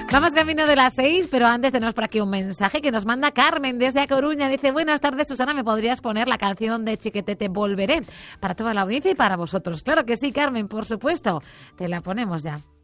Vamos camino de las 6, pero antes tenemos por aquí un mensaje que nos manda Carmen desde A Coruña. Dice, buenas tardes, Susana, ¿me podrías poner la canción de Chiquetete Volveré? Para toda la audiencia y para vosotros. Claro que sí, Carmen, por supuesto. Te la ponemos ya.